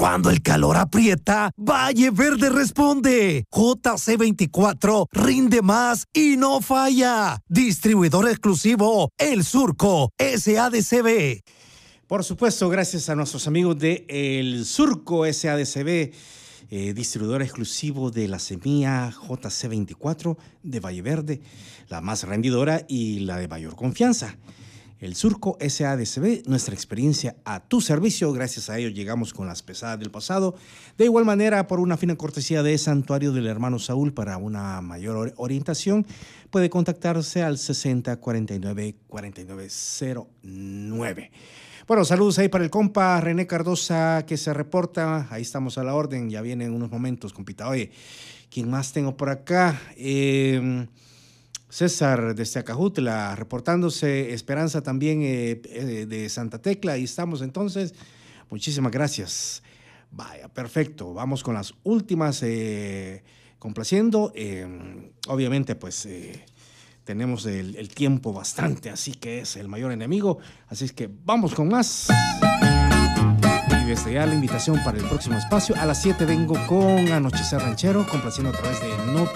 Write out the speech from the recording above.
Cuando el calor aprieta, Valle Verde responde. JC24 rinde más y no falla. Distribuidor exclusivo El Surco SADCB. Por supuesto, gracias a nuestros amigos de El Surco SADCB, distribuidor exclusivo de la semilla JC24 de Valle Verde, la más rendidora y la de mayor confianza. El Surco SADCB, nuestra experiencia a tu servicio. Gracias a ello llegamos con las pesadas del pasado. De igual manera, por una fina cortesía de Santuario del Hermano Saúl, para una mayor orientación, puede contactarse al 6049-4909. Bueno, saludos ahí para el compa René Cardosa, que se reporta. Ahí estamos a la orden, ya vienen unos momentos, compita. Oye, ¿quién más tengo por acá? César desde Acajutla, reportándose. Esperanza también de Santa Tecla. Ahí estamos entonces. Muchísimas gracias. Vaya, perfecto. Vamos con las últimas, complaciendo. Obviamente, pues tenemos el tiempo bastante, así que es el mayor enemigo. Así es que vamos con más. Y desde ya la invitación para el próximo espacio. A las 7 vengo con Anochecer Ranchero, complaciendo a través de Noti